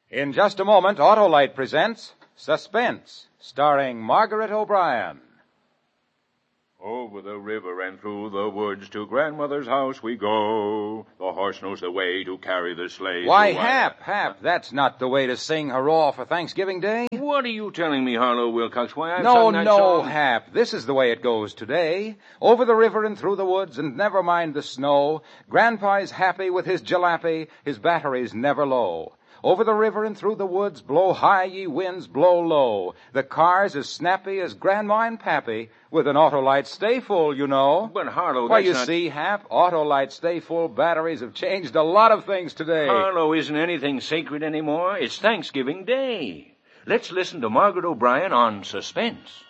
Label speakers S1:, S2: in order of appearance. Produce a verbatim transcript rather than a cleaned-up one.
S1: In just a moment, Autolite presents Suspense, starring Margaret O'Brien.
S2: Over the river and through the woods to grandmother's house we go. The horse knows the way to carry the sleigh.
S1: Why,
S2: so
S1: Hap, Hap, that's not the way to sing hurrah for Thanksgiving Day.
S2: What are you telling me, Harlow Wilcox? Why, I've
S1: No,
S2: sung that
S1: no,
S2: song.
S1: Hap, this is the way it goes today. Over the river and through the woods, and never mind the snow. Grandpa's happy with his jalopy, his battery's never low. Over the river and through the woods, blow high ye winds, blow low. The car's as snappy as Grandma and Pappy, with an Autolite Stay Full, you know.
S2: But, Harlow,
S1: Why,
S2: that's
S1: you
S2: not...
S1: see, Hap, Autolite Stay Full batteries have changed a lot of things today.
S2: Harlow, isn't anything sacred anymore? It's Thanksgiving Day. Let's listen to Margaret O'Brien on Suspense.